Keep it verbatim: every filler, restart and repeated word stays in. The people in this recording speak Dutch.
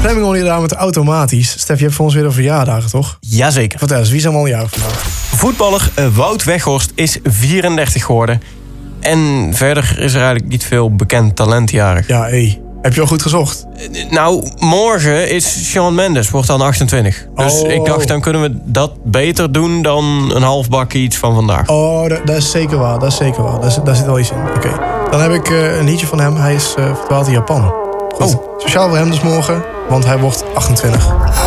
Fleming hoor je daar met automatisch. Stef, je hebt voor ons weer een verjaardagen, toch? Jazeker. Vertel eens, wie is allemaal jarig vandaag? Voetballer uh, Wout Weghorst is vierendertig geworden. En verder is er eigenlijk niet veel bekend talent jarig. Ja, hé. Hey. Heb je al goed gezocht? Uh, nou, morgen is Shawn Mendes, wordt dan achtentwintig. Dus oh. ik dacht, dan kunnen we dat beter doen dan een half bakje iets van vandaag. Oh, dat, dat is zeker waar. Dat is zeker waar. Daar, daar zit wel iets in. Oké. Okay. Dan heb ik uh, een liedje van hem. Hij is uh, verdwaald in Japan. Goed. Oh. Speciaal voor hem dus morgen, want hij wordt achtentwintig.